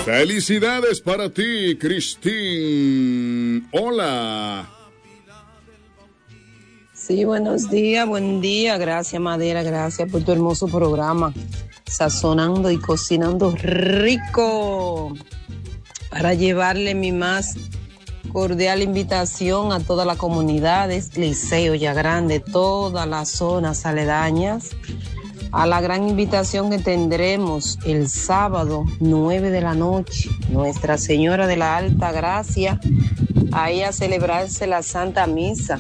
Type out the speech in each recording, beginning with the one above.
Felicidades para ti, Cristín. Hola. Sí, buenos días, buen día. Gracias, Madera, gracias por tu hermoso programa. Sazonando y cocinando rico. Para llevarle mi más cordial invitación a todas las comunidades, Liceo, Ya Grande, todas las zonas aledañas, a la gran invitación que tendremos el sábado 9 de la noche, Nuestra Señora de la Alta Gracia, ahí a celebrarse la Santa Misa,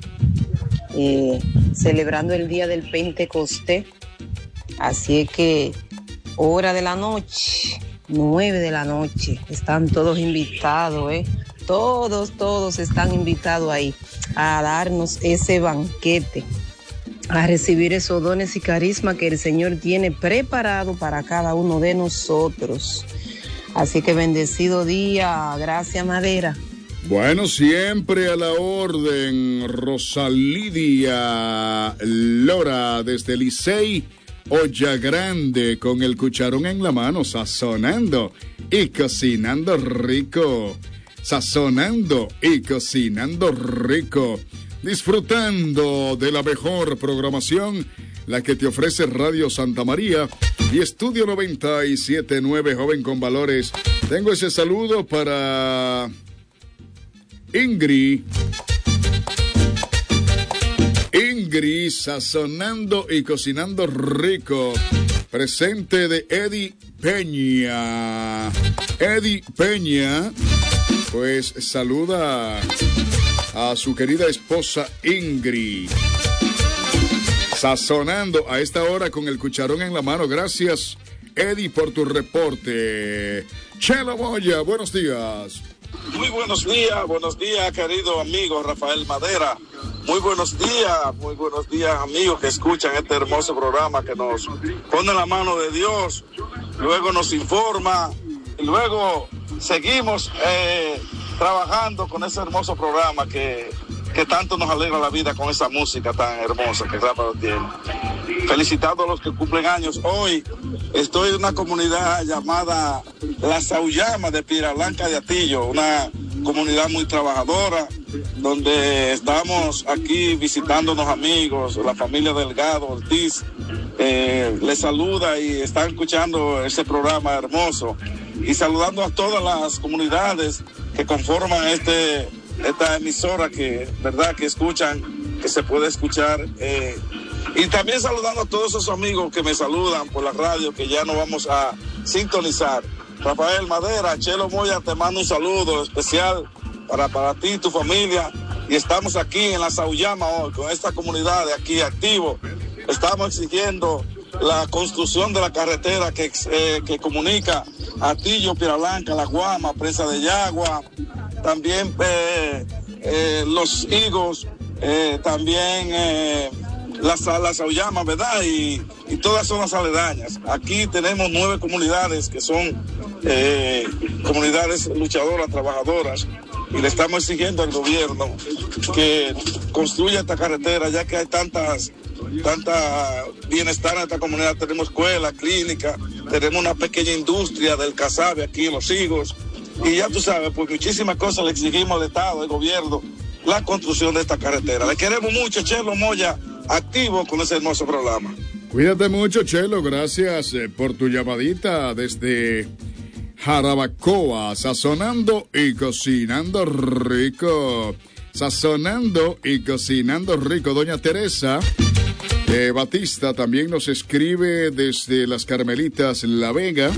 celebrando el día del Pentecostés. Así es que hora de la noche, 9 de la noche, están todos invitados, todos están invitados ahí a darnos ese banquete, a recibir esos dones y carisma que el Señor tiene preparado para cada uno de nosotros. Así que bendecido día, gracias, Madera. Bueno, siempre a la orden, Rosalidia Lora desde Licey, Olla Grande, con el cucharón en la mano, sazonando y cocinando rico. Sazonando y cocinando rico. Disfrutando de la mejor programación, la que te ofrece Radio Santa María y Estudio 97.9, Joven con Valores. Tengo ese saludo para Ingrid, sazonando y cocinando rico. Presente de Eddie Peña. Eddie Peña, pues saluda a su querida esposa Ingrid. Sazonando a esta hora con el cucharón en la mano. Gracias, Eddie, por tu reporte. Chelo Moya, buenos días. Muy buenos días, querido amigo Rafael Madera. Muy buenos días, amigos que escuchan este hermoso programa que nos pone en la mano de Dios, luego nos informa y luego seguimos trabajando con ese hermoso programa que tanto nos alegra la vida con esa música tan hermosa que Rafa tiene. Felicitando a los que cumplen años. Hoy estoy en una comunidad llamada La Sauyama de Piedra Blanca de Atillo, una comunidad muy trabajadora, donde estamos aquí visitando unos amigos, la familia Delgado Ortiz, les saluda y están escuchando ese programa hermoso, y saludando a todas las comunidades que conforman esta emisora que, verdad, que escuchan, que se puede escuchar, y también saludando a todos esos amigos que me saludan por la radio, que ya nos vamos a sintonizar. Rafael Madera, Chelo Moya, te mando un saludo especial para ti y tu familia, y estamos aquí en La Sauyama hoy, con esta comunidad de aquí activo. Estamos exigiendo la construcción de la carretera que comunica Atillo, Piedra Blanca, La Guama, Presa de Yagua, también Los Higos, también la Sauyama, ¿verdad? Y todas son las aledañas. Aquí tenemos 9 comunidades que son comunidades luchadoras, trabajadoras, y le estamos exigiendo al gobierno que construya esta carretera, ya que hay tanta bienestar en esta comunidad. Tenemos escuela, clínica, tenemos una pequeña industria del casabe aquí en Los Higos, y ya tú sabes, pues muchísimas cosas le exigimos al Estado, al gobierno, la construcción de esta carretera. Le queremos mucho, Chelo Moya, activo con ese hermoso programa. Cuídate mucho, Chelo, gracias por tu llamadita desde Jarabacoa, sazonando y cocinando rico. Sazonando y cocinando rico. Doña Teresa Batista también nos escribe desde Las Carmelitas, La Vega.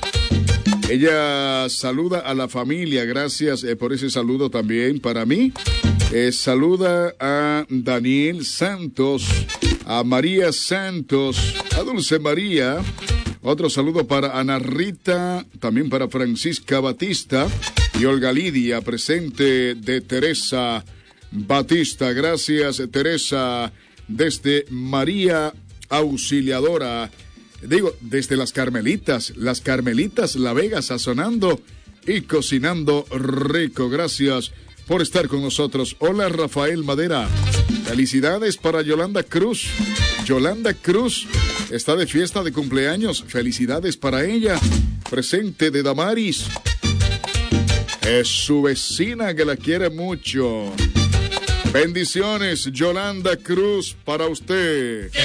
Ella saluda a la familia, gracias por ese saludo también para mí. Saluda a Daniel Santos, a María Santos, a Dulce María. Otro saludo para Ana Rita, también para Francisca Batista y Olga Lidia, presente de Teresa Batista. Gracias, Teresa, desde María Auxiliadora. Digo, desde Las Carmelitas, La Vega, sazonando y cocinando rico. Gracias por estar con nosotros. Hola, Rafael Madera. Felicidades para Yolanda Cruz. Yolanda Cruz está de fiesta de cumpleaños. Felicidades para ella. Presente de Damaris. Es su vecina que la quiere mucho. Bendiciones, Yolanda Cruz, para usted.